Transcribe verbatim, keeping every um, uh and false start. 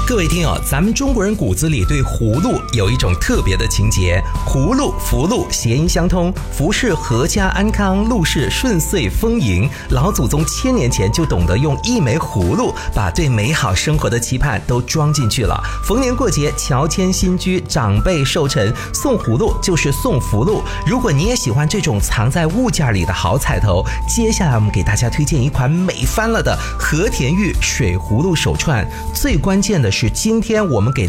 各位听友，咱们中国人骨子里对葫芦有一种特别的情结，葫芦、福禄谐音相通，福是阖家安康，禄是顺遂丰盈。老祖宗千年前就懂得用一枚葫芦把对美好生活的期盼都装进去了。逢年过节，乔迁新居，长辈寿辰，送葫芦就是送福禄。如果你也喜欢这种藏在物件里的好彩头，接下来我们给大家推荐一款美翻了的和田玉水葫芦手串。最关键的是，今天我们给